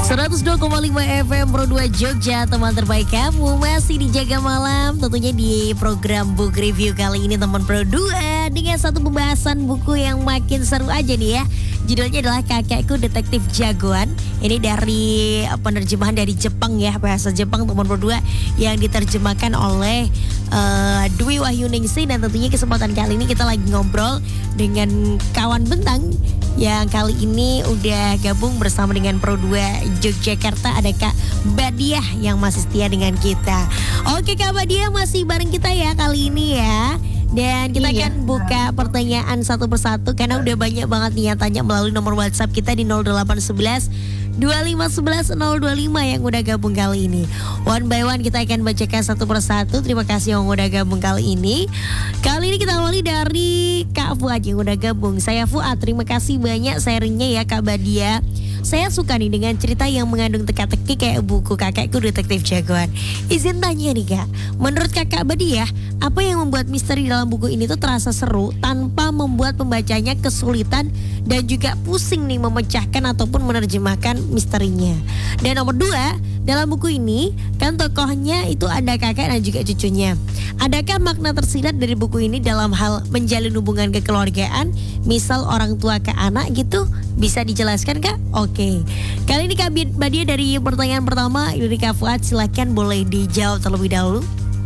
102,5 FM Pro 2 Jogja, teman terbaik kamu masih dijaga malam. Tentunya di program Book Review kali ini teman Pro 2 dengan satu pembahasan buku yang makin seru aja nih ya. Judulnya adalah Kakekku Detektif Jagoan. Ini dari penerjemahan dari Jepang ya, bahasa Jepang teman Pro 2 yang diterjemahkan oleh Dwi Wahyuningsih. Dan tentunya kesempatan kali ini kita lagi ngobrol dengan kawan bentang yang kali ini udah gabung bersama dengan Pro 2 Yogyakarta. Ada Kak Badiah yang masih setia dengan kita. Oke Kak Badiah masih bareng kita ya kali ini ya. Dan kita akan buka pertanyaan satu persatu karena udah banyak banget nih yang tanya melalui nomor WhatsApp kita di 0811 2511 025 yang udah gabung kali ini. One by one kita akan bacakan satu persatu. Terima kasih yang udah gabung kali ini. Kali ini kita awali dari Kak Fuad yang udah gabung. Saya Fuad, terima kasih banyak sharingnya ya Kak Badiah. Saya suka nih dengan cerita yang mengandung teka-teki kayak buku Kakekku Detektif Jagoan. Izin tanya nih Kak, menurut Kakak Badiah, apa yang membuat misteri dalam buku ini tuh terasa seru tanpa membuat pembacanya kesulitan dan juga pusing nih memecahkan ataupun menerjemahkan misterinya? Dan nomor 2, dalam buku ini kan tokohnya itu ada kakek dan juga cucunya. Adakah makna tersirat dari buku ini dalam hal menjalin hubungan kekeluargaan, misal orang tua ke anak gitu? Bisa dijelaskan Kak? Oke. Kali ini Kak Badiah dari pertanyaan pertama dari Kak Fuad, silahkan boleh dijawab terlebih dahulu.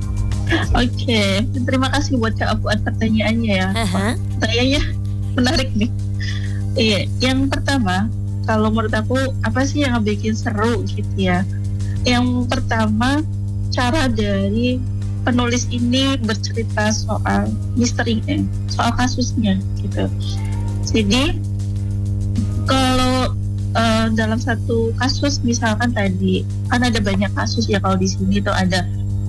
Oke, terima kasih buat Kak Fuad pertanyaannya ya. Pertanyaannya menarik nih. Iya, yang pertama, kalau menurut aku apa sih yang bikin seru gitu ya? Yang pertama, cara dari penulis ini bercerita soal misterinya, soal kasusnya gitu. Jadi kalau dalam satu kasus misalkan tadi kan ada banyak kasus ya, kalau di sini tuh ada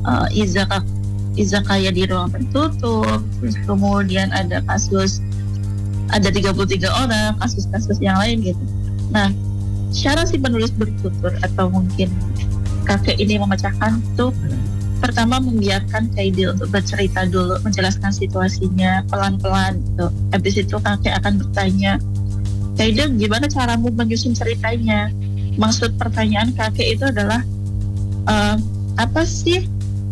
izakaya di ruang tertutup, terus kemudian ada kasus ada 33 orang, kasus-kasus yang lain gitu. Nah, cara si penulis bertutur atau mungkin kakek ini memecahkan tuh pertama membiarkan Kaide untuk bercerita dulu, menjelaskan situasinya pelan-pelan gitu. Habis itu kakek akan bertanya, Kaide gimana caramu menyusun ceritanya? Maksud pertanyaan kakek itu adalah apa sih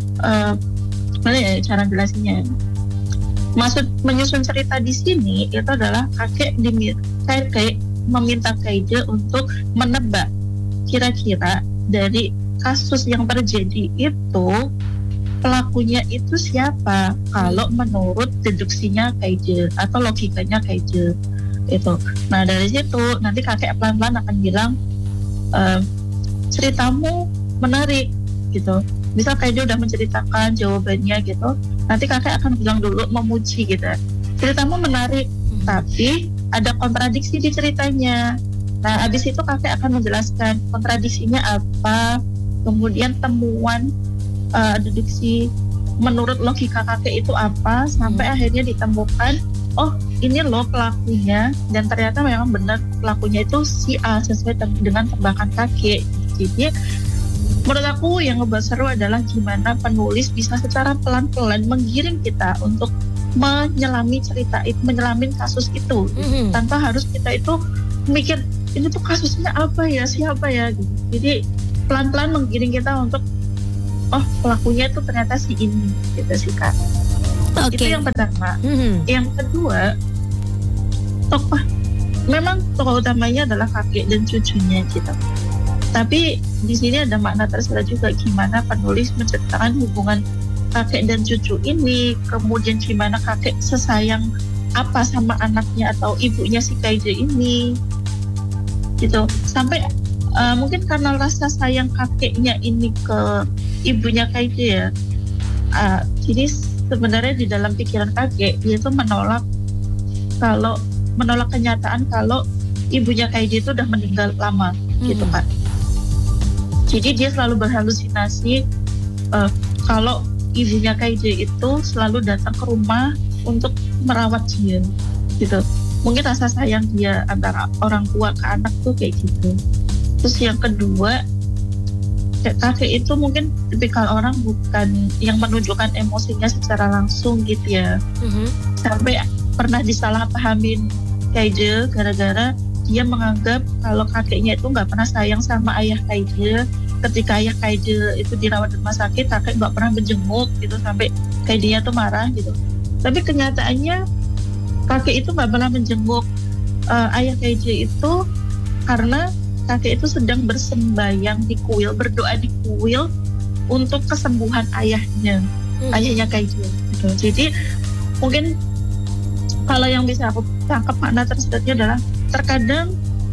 cara jelasinnya? Maksud menyusun cerita di sini itu adalah kakek meminta Kaide untuk menebak kira-kira dari kasus yang terjadi itu pelakunya itu siapa kalau menurut deduksinya Kaide atau logikanya Kaide itu. Nah dari situ nanti kakek pelan-pelan akan bilang ceritamu menarik gitu. Misal Kaide udah menceritakan jawabannya gitu, nanti kakek akan bilang dulu memuji gitu, ceritamu menarik tapi ada kontradiksi di ceritanya. Nah habis itu kakek akan menjelaskan kontradiksinya apa, kemudian temuan deduksi menurut logika kakek itu apa, sampai akhirnya ditemukan oh ini loh pelakunya, dan ternyata memang benar pelakunya itu si A sesuai dengan tebakan kakek. Jadi menurut aku yang ngebuat seru adalah gimana penulis bisa secara pelan-pelan menggiring kita untuk menyelami cerita itu, menyelamin kasus itu tanpa harus kita itu mikir ini tuh kasusnya apa ya, siapa ya gitu. Jadi pelan-pelan menggiring kita untuk oh pelakunya itu ternyata si ini gitu sih Kak. Itu yang pertama. Yang kedua, memang tokoh utamanya adalah kakek dan cucunya gitu. Tapi di sini ada makna tersirat juga, gimana penulis menceritakan hubungan kakek dan cucu ini, kemudian gimana kakek sesayang apa sama anaknya atau ibunya si Kaide ini gitu. Sampai mungkin karena rasa sayang kakeknya ini ke ibunya Kaide ya, jadi sebenarnya di dalam pikiran kakek dia itu menolak kenyataan kalau ibunya Kaide itu udah meninggal lama gitu kan. Jadi dia selalu berhalusinasi kalau ibunya Kaide itu selalu datang ke rumah untuk merawat dia gitu. Mungkin rasa sayang dia antara orang tua ke anak tuh kayak gitu. Terus yang kedua, kakek itu mungkin tipikal orang bukan yang menunjukkan emosinya secara langsung gitu ya. Sampai pernah disalahpahamin Kaide gara-gara dia menganggap kalau kakeknya itu nggak pernah sayang sama ayah Kaide. Ketika ayah Kaide itu dirawat di rumah sakit, kakek nggak pernah menjenguk gitu sampai Kaidenya tuh marah gitu. Tapi kenyataannya kakek itu nggak pernah menjenguk ayah Kaide itu karena kakek itu sedang bersembayang di kuil, berdoa di kuil untuk kesembuhan ayahnya Kaide gitu. Jadi mungkin kalau yang bisa aku tangkap makna tersebutnya adalah terkadang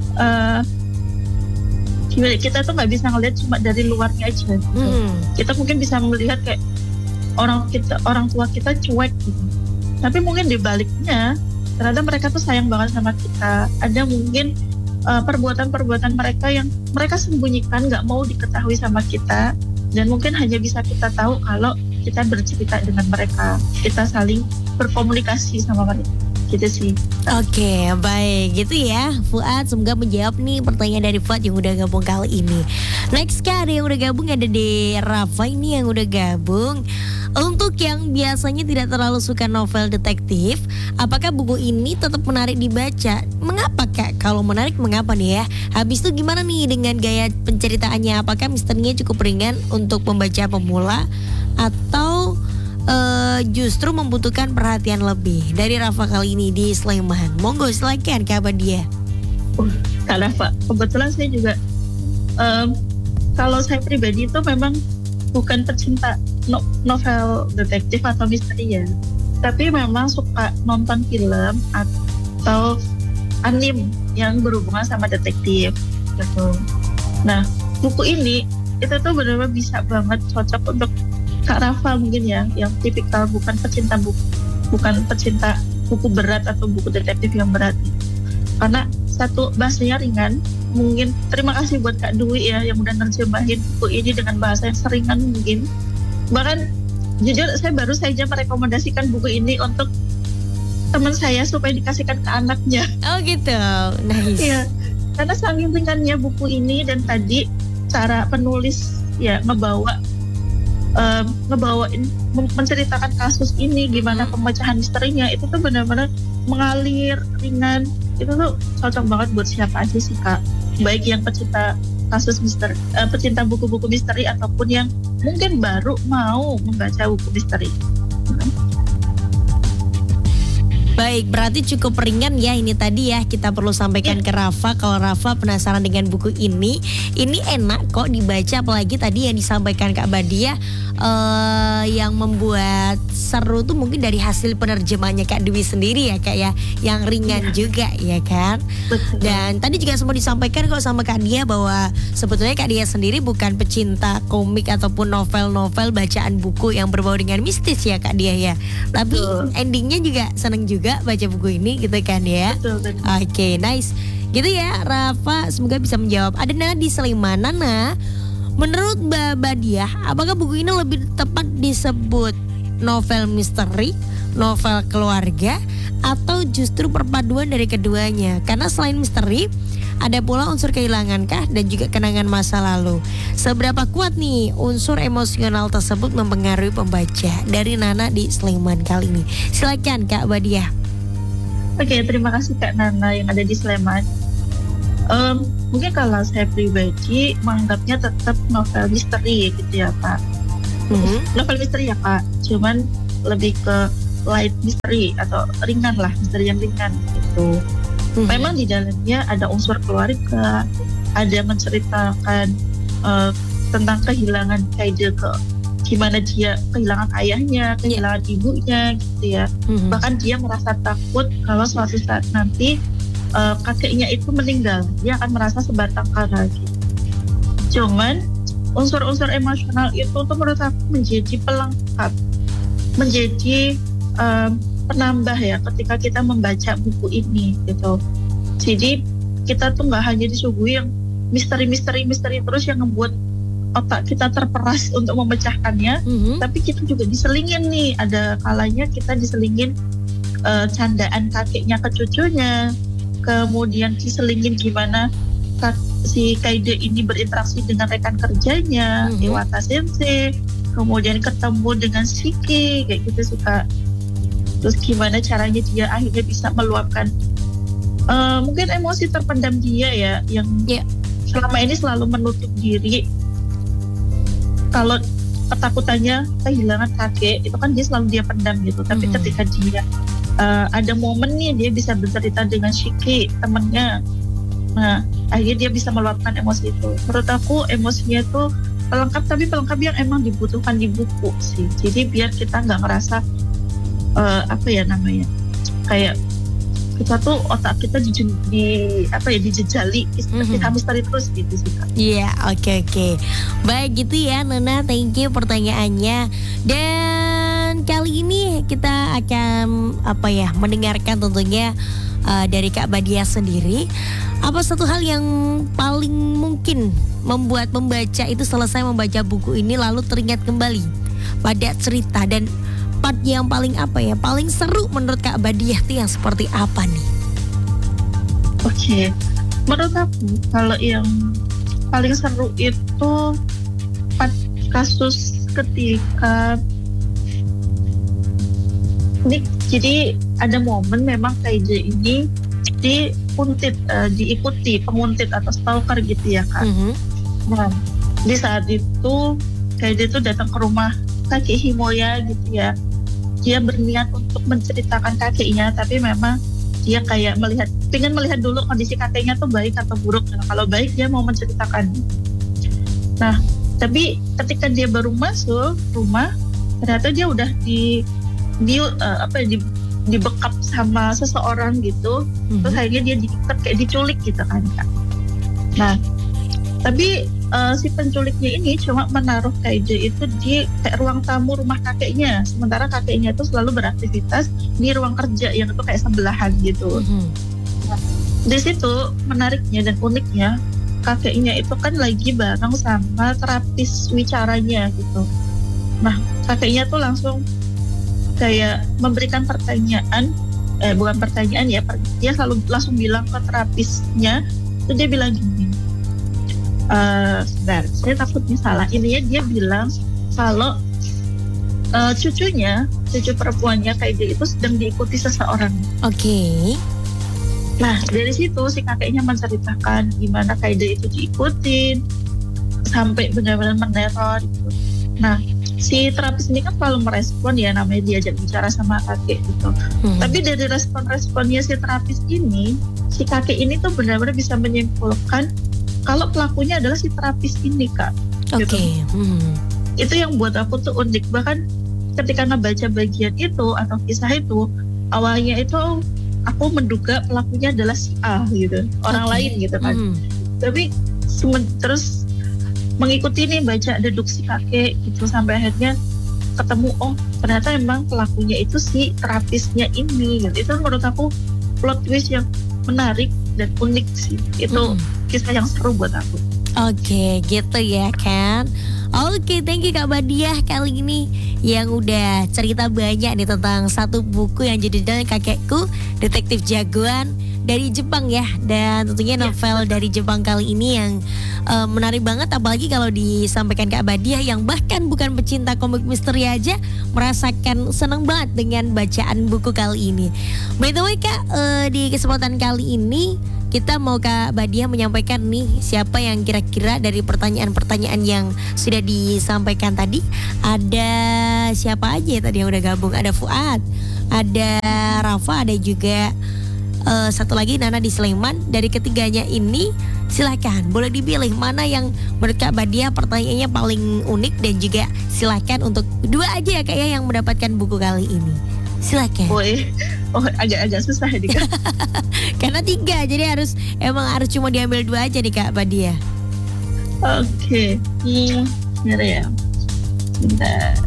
kita tuh nggak bisa ngelihat cuma dari luarnya aja gitu. Kita mungkin bisa melihat kayak orang tua kita cuek gitu, tapi mungkin di baliknya ternyata mereka tuh sayang banget sama kita. Ada mungkin perbuatan-perbuatan mereka yang mereka sembunyikan, nggak mau diketahui sama kita, dan mungkin hanya bisa kita tahu kalau kita bercerita dengan mereka, kita saling berkomunikasi sama mereka. Gitu sih. Oke, baik gitu ya Fuad, semoga menjawab nih pertanyaan dari Fuad yang udah gabung kali ini. Next Kak, ada yang udah gabung, ada di Rafa ini yang udah gabung. Untuk yang biasanya tidak terlalu suka novel detektif, apakah buku ini tetap menarik dibaca? Mengapa Kak? Kalau menarik mengapa nih ya? Habis itu gimana nih dengan gaya penceritaannya? Apakah misterinya cukup ringan untuk pembaca pemula atau justru membutuhkan perhatian lebih? Dari Rafa kali ini di Sleman. Monggo silakan Kak Badia. Kak Rafa, kebetulan saya juga kalau saya pribadi itu memang bukan pecinta novel detektif atau misteri ya, tapi memang suka nonton film atau anime yang berhubungan sama detektif gitu. Nah, buku ini itu tuh benar-benar bisa banget cocok untuk Kak Rafa mungkin ya, yang tipikal bukan pecinta buku berat atau buku detektif yang berat. Karena satu, bahasanya ringan. Mungkin terima kasih buat Kak Dwi ya yang udah nerjemahin buku ini dengan bahasa yang seringan mungkin. Bahkan jujur saya baru saja merekomendasikan buku ini untuk teman saya supaya dikasihkan ke anaknya. Oh gitu, nice. Iya, karena saking ringannya buku ini, dan tadi cara penulis ya ngebawain menceritakan kasus ini, gimana pemecahan misterinya, itu tuh benar-benar mengalir ringan. Itu tuh cocok banget buat siapa aja sih Kak, baik yang pecinta kasus misteri, pecinta buku-buku misteri, ataupun yang mungkin baru mau membaca buku misteri. Baik, berarti cukup ringan ya ini tadi ya. Kita perlu sampaikan ke Rafa, kalau Rafa penasaran dengan buku ini enak kok dibaca. Apalagi tadi yang disampaikan Kak Badia, yang membuat seru tuh mungkin dari hasil penerjemahnya Kak Dwi sendiri ya Kak ya, yang ringan juga ya kan. Betul. Dan tadi juga sempat disampaikan kok sama Kak Dia bahwa sebetulnya Kak Dia sendiri bukan pecinta komik ataupun novel-novel bacaan buku yang berbau dengan mistis ya Kak Dia ya. Tapi endingnya juga seneng juga baca buku ini gitu kan ya. Betul. Oke, nice. Gitu ya Rafa, semoga bisa menjawab. Ada Nana di Sleman. Nana, menurut Mbak Badiah, apakah buku ini lebih tepat disebut novel misteri, novel keluarga, atau justru perpaduan dari keduanya? Karena selain misteri, ada pula unsur kehilangan kah dan juga kenangan masa lalu. Seberapa kuat nih unsur emosional tersebut mempengaruhi pembaca? Dari Nana di Sleman kali ini. Silakan Kak Badiah. Oke, terima kasih Kak Nana yang ada di Sleman. Mungkin kalau saya pribadi menganggapnya tetap novel misteri gitu ya Pak. Novel misteri ya Pak, cuman lebih ke light misteri atau ringan lah, misteri yang ringan gitu. Memang di dalamnya ada unsur keluarga, ada menceritakan tentang kehilangan Kaide, gimana dia kehilangan ayahnya, kehilangan ibunya gitu ya. Bahkan dia merasa takut kalau suatu saat nanti kakeknya itu meninggal, dia akan merasa sebatang kara gitu. Cuman unsur-unsur emosional itu tuh menurut aku menjadi pelengkap, menjadi penambah ya ketika kita membaca buku ini gitu. Jadi kita tuh nggak hanya disuguhi yang misteri terus yang membuat otak kita terperas untuk memecahkannya, tapi kita juga diselingin nih, ada kalanya kita diselingin candaan kakeknya ke cucunya, kemudian diselingin gimana si Kaide ini berinteraksi dengan rekan kerjanya, Iwata Sensei, kemudian ketemu dengan Shiki, kayak gitu sih Kak. Terus gimana caranya dia akhirnya bisa meluapkan Mungkin emosi terpendam dia ya, yang selama ini selalu menutup diri. Kalau ketakutannya kehilangan kakek itu kan dia pendam gitu. Tapi ketika dia ada momen nih dia bisa bercerita dengan Shiki temennya, nah akhirnya dia bisa meluapkan emosi itu. Menurut aku emosinya itu pelengkap, tapi pelengkap yang emang dibutuhkan di buku sih. Jadi biar kita nggak ngerasa kayak kita tuh otak kita dijejali misteri terus gitu sih Kak. Iya, oke. Baik gitu ya Nona, thank you pertanyaannya. Dan kali ini kita akan mendengarkan tentunya dari Kak Badia sendiri. Apa satu hal yang paling mungkin membuat pembaca itu selesai membaca buku ini lalu teringat kembali pada cerita, dan part yang paling paling seru menurut Kak Badia itu yang seperti apa nih? Oke, menurut aku kalau yang paling seru itu kasus ketika ini, jadi ada momen memang Kaije ini diikuti penguntit atau stalker gitu ya Kak. Nah, di saat itu Kaije itu datang ke rumah kakek Himoya gitu ya. Dia berniat untuk menceritakan kakeknya, tapi memang dia kayak pengen melihat dulu kondisi kakeknya tuh baik atau buruk. Nah, kalau baik dia mau menceritakan. Nah, tapi ketika dia baru masuk rumah, ternyata dia udah dibekap sama seseorang gitu. Terus akhirnya dia diikat kayak diculik gitu kan Kak. Nah, tapi si penculiknya ini cuma menaruh Kaije itu di kayak ruang tamu rumah kakeknya, sementara kakeknya itu selalu beraktivitas di ruang kerja yang itu kayak sebelahan gitu. Nah, di situ menariknya dan uniknya, kakeknya itu kan lagi bareng sama terapis wicaranya gitu. Nah, kakeknya tuh langsung kayak memberikan bukan pertanyaan ya, dia selalu langsung bilang ke terapisnya, itu dia bilang gini, sebentar, saya takutnya salah. Ininya dia bilang kalau cucu perempuannya Kaije itu sedang diikuti seseorang. Oke. Nah, dari situ si kakeknya menceritakan gimana Kaije itu diikutin sampai benar-benar meneror gitu. Nah, si terapis ini kan selalu merespon ya, namanya diajak bicara sama kakek gitu. Tapi dari respon-responnya si terapis ini, si kakek ini tuh benar-benar bisa menyimpulkan kalau pelakunya adalah si terapis ini Kak. Gitu. Itu yang buat aku tuh unik. Bahkan ketika ngebaca bagian itu atau kisah itu, awalnya itu aku menduga pelakunya adalah si A gitu, orang lain gitu kan. Tapi terus mengikuti nih baca deduksi kakek gitu sampai akhirnya ketemu, oh ternyata emang pelakunya itu si terapisnya ini gitu. Itu menurut aku plot twist yang menarik dan unik sih. Itu kisah yang seru buat aku. Oke, gitu ya kan. Oke, thank you Kak Badiah kali ini yang udah cerita banyak nih tentang satu buku yang judulnya Kakekku, Detektif Jagoan dari Jepang ya. Dan tentunya novel dari Jepang kali ini yang menarik banget, apalagi kalau disampaikan Kak Badiah yang bahkan bukan pecinta komik misteri aja merasakan senang banget dengan bacaan buku kali ini. By the way Kak, di kesempatan kali ini kita mau Kak Badiah menyampaikan nih siapa yang kira-kira dari pertanyaan-pertanyaan yang sudah disampaikan tadi. Ada siapa aja tadi yang udah gabung? Ada Fuad, ada Rafa, ada juga satu lagi Nana di Sleman. Dari ketiganya ini silakan boleh dipilih mana yang menurut Kak Badiah pertanyaannya paling unik, dan juga silakan untuk dua aja ya Kak ya yang mendapatkan buku kali ini. Silakan. Agak susah nih Kak. Karena 3, jadi emang harus cuma diambil 2 aja nih Kak Badiah. Oke. Sebentar ya. Bentar.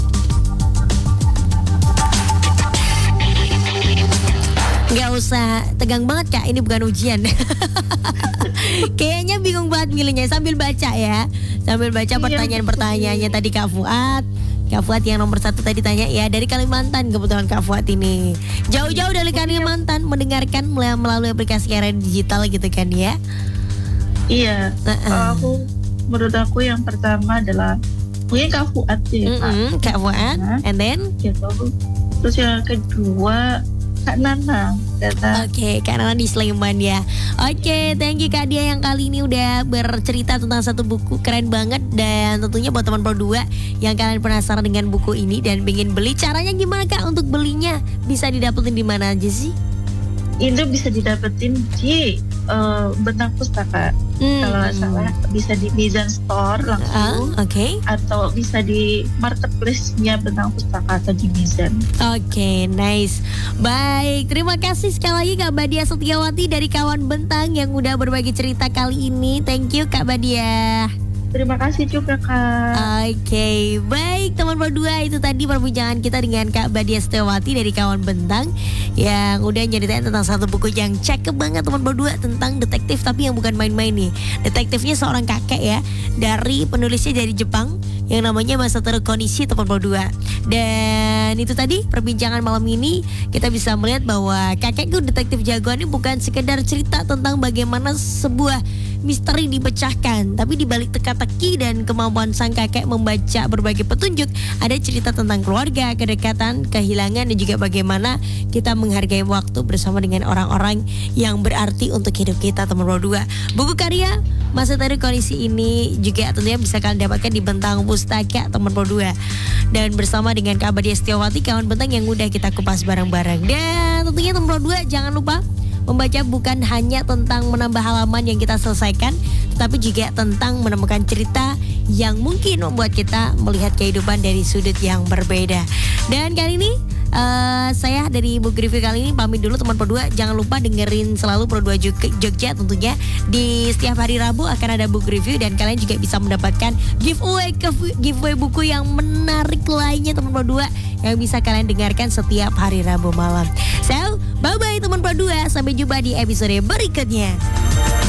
Gak usah tegang banget Kak, ini bukan ujian. Kayaknya bingung banget milihnya, sambil baca ya. Sambil baca pertanyaan-pertanyaannya tadi Kak Fuad. Kak Fuad yang nomor 1 tadi tanya ya dari Kalimantan, kebetulan Kak Fuad ini jauh-jauh dari Kalimantan mendengarkan melalui aplikasi radio digital gitu kan ya. Iya. Menurut aku yang pertama adalah mungkin Kak Fuad ya Kak. Kak Fuad, and then gitu. Terus yang kedua Kak Nana. Oke, karena di Sleman ya. Oke, thank you Kak Dia yang kali ini udah bercerita tentang satu buku keren banget. Dan tentunya buat teman Pro 2 yang kalian penasaran dengan buku ini dan pengen beli, caranya gimana Kak untuk belinya? Bisa didapetin di mana aja sih? Itu bisa didapetin di Bentang Pustaka. Kalau nggak salah bisa di Mizan Store langsung. Oke. Atau bisa di marketplace-nya Bentang Pustaka atau di Mizan. Oke, nice. Baik, terima kasih sekali lagi Kak Badia Setiawati dari Kawan Bentang yang udah berbagi cerita kali ini. Thank you Kak Badia. Terima kasih juga Kak. Oke, baik teman berdua, itu tadi perbincangan kita dengan Kak Badia Setiawati dari Kawan Bentang yang udah nyeritain tentang satu buku yang cakep banget teman berdua, tentang detektif tapi yang bukan main-main nih. Detektifnya seorang kakek ya, dari penulisnya dari Jepang yang namanya Masateru Konishi teman berdua. Dan itu tadi perbincangan malam ini kita bisa melihat bahwa kakekku detektif jagoan ini bukan sekedar cerita tentang bagaimana sebuah misteri dipecahkan, tapi di balik teka-teki dan kemampuan sang kakek membaca berbagai petunjuk, ada cerita tentang keluarga, kedekatan, kehilangan, dan juga bagaimana kita menghargai waktu bersama dengan orang-orang yang berarti untuk hidup kita teman berdua. Buku karya Masateru Konishi ini juga tentunya bisa kalian dapatkan di Bentang Pustaka teman berdua. Dan bersama dengan Kak Badia Setiawati, Kawan Bentang yang udah kita kupas bareng-bareng. Dan tentunya teman berdua jangan lupa membaca bukan hanya tentang menambah halaman yang kita selesaikan, tetapi juga tentang menemukan cerita yang mungkin membuat kita melihat kehidupan dari sudut yang berbeda. Dan kali ini saya dari Book Review kali ini pamit dulu teman Pro 2. Jangan lupa dengerin selalu Pro 2 Jogja tentunya. Di setiap hari Rabu akan ada Book Review dan kalian juga bisa mendapatkan giveaway buku yang menarik lainnya teman Pro 2 yang bisa kalian dengarkan setiap hari Rabu malam. So, bye-bye teman Pro 2. Sampai jumpa di episode berikutnya.